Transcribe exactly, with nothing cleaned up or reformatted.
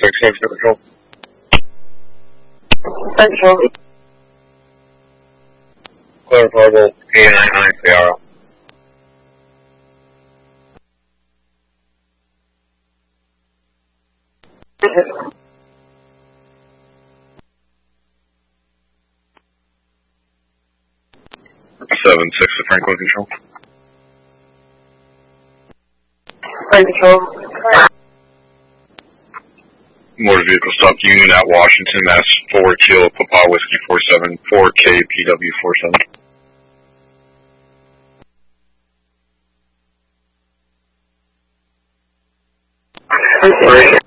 six, six, control. Central. Clarifiable P nine nine Sierra. Seven six to Franklin Control. Franklin Control. Motor vehicle stop Union at Washington, Mass. four Kilo Papa Whiskey four seven four K P W four seven. Three.